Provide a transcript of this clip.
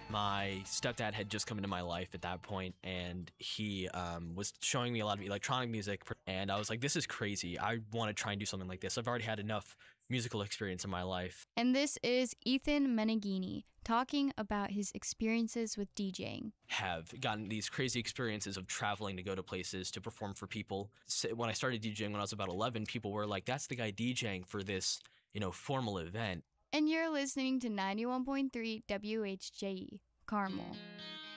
My stepdad had just come into my life at that point, and he was showing me a lot of electronic music, and I was like, this is crazy. I want to try and do something like this. I've already had enough musical experience in my life. And this is Ethan Meneghini talking about his experiences with DJing. Have gotten these crazy experiences of traveling to go to places to perform for people. When I started DJing when I was about 11, people were like, that's the guy DJing for this, formal event. And you're listening to 91.3 WHJE, Carmel.